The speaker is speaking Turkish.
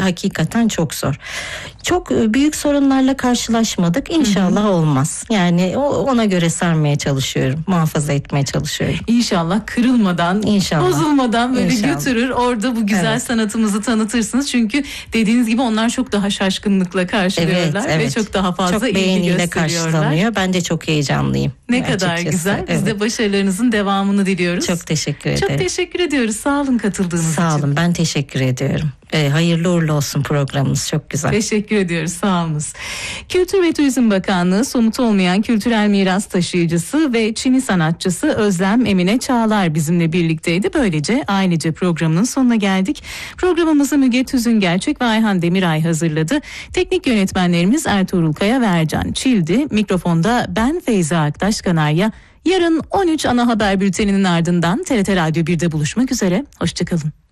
hakikaten çok zor. Çok büyük sorunlarla karşılaşmadık. İnşallah olmaz. Yani ona göre sarmaya çalışıyorum. Muhafaza etmeye çalışıyorum. İnşallah kırılmadan, bozulmadan böyle götürür. Orada bu güzel sanatımızı tanıtırsınız. Çünkü dediğiniz gibi onlar çok daha şaşkınlıkla karşılıyorlar ve çok daha fazla çok beğeniyle karşılanıyor. Ben de çok heyecanlıyım. Ne kadar güzel. Biz de başarılarınızın devamını diliyoruz. Çok teşekkür ederim. Çok teşekkür ediyoruz. Sağ olun katıldığınız için. Sağ olun. Ben teşekkür ediyorum. Hayırlı uğurlu olsun programımız. Çok güzel. Teşekkür ediyoruz. Sağ olunuz. Kültür ve Turizm Bakanlığı somut olmayan kültürel miras taşıyıcısı ve çini sanatçısı Özlem Emine Çağlar bizimle birlikteydi. Böylece ailece programının sonuna geldik. Programımızı Müge Tüzüngerçek ve Ayhan Demiray hazırladı. Teknik yönetmenlerimiz Ertuğrul Kaya ve Ercan Çildi. Mikrofonda ben Feyza Aktaş Kanarya. Yarın 13 ana haber bülteninin ardından TRT Radyo 1'de buluşmak üzere. Hoşçakalın.